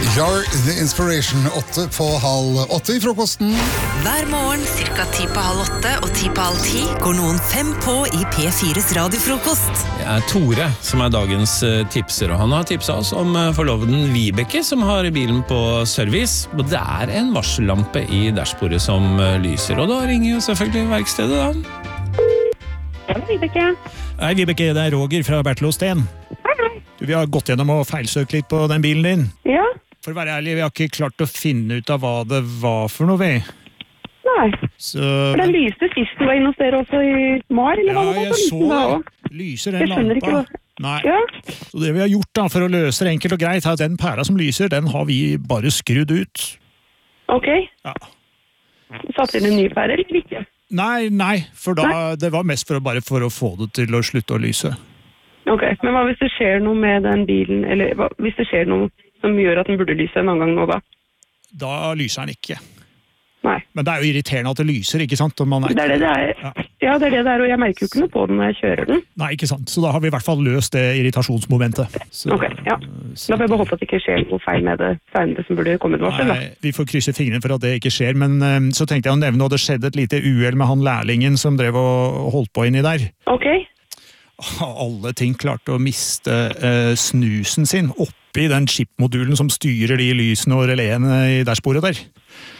You're the inspiration. 7:45 I frokosten. Hver morgen, cirka 7:30 og 7:30 går noen 5 på i P4s radiofrokost. Det Tore som dagens tipser, og han har tipset oss om forloveden Vibeke som har bilen på service. Og det en varsellampe i dashbordet som lyser, og da ringer jo selvfølgelig verkstedet da. Ja, Vibeke. Hei Vibeke, det Roger fra Bertel og Sten. Hei. Du, vi har gått gjennom og feilsøkt litt på den bilen din. Ja. For å være ærlig, vi har ikke klart å finne ut av hva det var for noe vi. Nei. Så... For den lyste sist du var inne hos dere også i mai, eller hva? Ja, jeg så det. Lyser den jeg skjønner lampa. Ikke hva. Nei. Ja. Så det vi har gjort da, for å løse det enkelt og greit, at den pæra som lyser, den har vi bare skrudd ut. Ok. Ja. Satt inn en ny pære, eller ikke? Nei, for da, det var mest for å få det til å slutte å lyse. Ok, men hva hvis det skjer noe med den bilen, eller hvis det skjer noe som gjør at den burde lyse en annen gang nå da? Da lyser den ikke. Nei. Men det jo irriterende at det lyser, ikke sant? Om man Det det Ja. Ja, det det og jeg merker jo ikke noe på den når jeg kjører den. Nei, ikke sant. Så da har vi i hvert fall løst det irritasjonsmomentet. Så, Ok, ja. Da får jeg bare håpe at det ikke skjer noe feil med det senere som burde komme et varsel da. Nei, vi får krysse fingrene for at det ikke skjer, men så tenkte jeg å nevne at det skjedde et lite uhell med han lærlingen som drev og holdt på inni der. Ok. Alle ting klarte å miste snusen sin oppi den chipmodulen som styrer de lysene og reléene i dashbordet der.